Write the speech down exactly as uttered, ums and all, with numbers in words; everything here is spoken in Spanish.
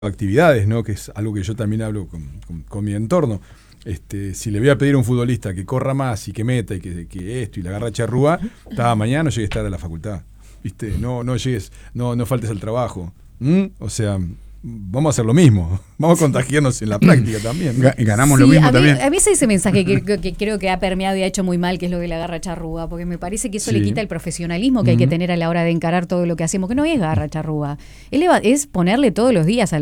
actividades, ¿no? Que es algo que yo también hablo con, con, con mi entorno. Este, si le voy a pedir a un futbolista que corra más y que meta y que, que esto y la agarra charrúa, estaba mañana no llegues tarde a la facultad. ¿Viste? No, no llegues, no, no faltes al trabajo. ¿Mm? O sea, vamos a hacer lo mismo. Vamos a contagiarnos en la práctica también, ¿no? Y ganamos Sí, lo mismo a mí, también. a mí es ese mensaje que, que, que creo que ha permeado y ha hecho muy mal, que es lo de la garra charrúa, porque me parece que eso Sí. le quita el profesionalismo que Uh-huh. hay que tener a la hora de encarar todo lo que hacemos, que no es garra charrúa, es ponerle todos los días a